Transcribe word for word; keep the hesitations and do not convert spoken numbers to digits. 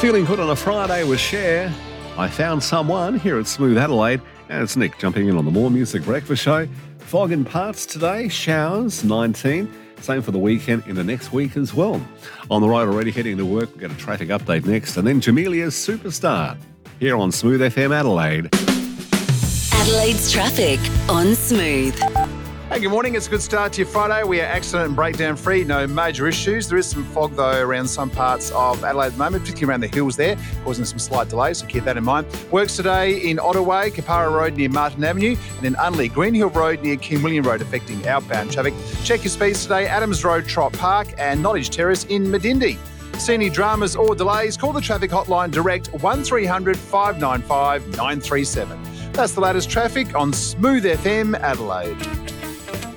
Feeling good on a Friday with Cher. I found someone here at Smooth Adelaide, and it's Nick jumping in on the More Music Breakfast Show. Fog in parts today, showers nineteen. Same for the weekend in the next week as well. On the road already heading to work, we'll get a traffic update next, and then Jamelia's Superstar here on Smooth F M Adelaide. Adelaide's traffic on Smooth. Hey, good morning. It's a good start to your Friday. We are accident and breakdown free. No major issues. There is some fog, though, around some parts of Adelaide at the moment, particularly around the hills there, causing some slight delays, so keep that in mind. Works today in Ottaway, Capara Road near Martin Avenue, and in Unley, Greenhill Road near King William Road, affecting outbound traffic. Check your speeds today, Adams Road, Trott Park, and Nottage Terrace in Medindi. See any dramas or delays, call the traffic hotline direct one three hundred five nine five nine three seven. That's the latest traffic on Smooth F M Adelaide.